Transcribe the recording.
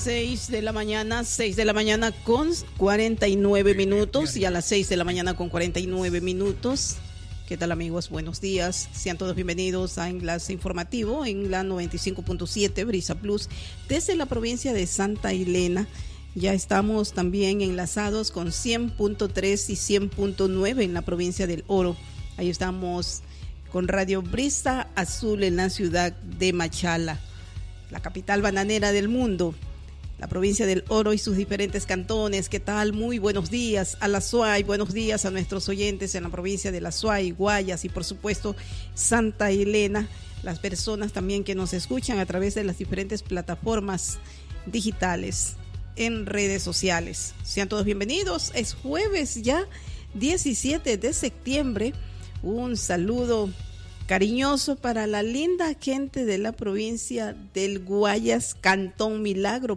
6 de la mañana con 49 minutos y a las 6 de la mañana con 49 minutos. ¿Qué tal, amigos? Buenos días. Sean todos bienvenidos a Enlace Informativo en la 95.7 Brisa Plus desde la provincia de Santa Elena. Ya estamos también enlazados con 100.3 y 100.9 en la provincia del Oro. Ahí estamos con Radio Brisa Azul en la ciudad de Machala, la capital bananera del mundo, la provincia del Oro y sus diferentes cantones. ¿Qué tal? Muy buenos días a la Azuay, buenos días a nuestros oyentes en la provincia de la Azuay, Guayas y por supuesto Santa Elena, las personas también que nos escuchan a través de las diferentes plataformas digitales en redes sociales. Sean todos bienvenidos, es jueves ya, 17 de septiembre. Un saludo cariñoso para la linda gente de la provincia del Guayas, Cantón Milagro,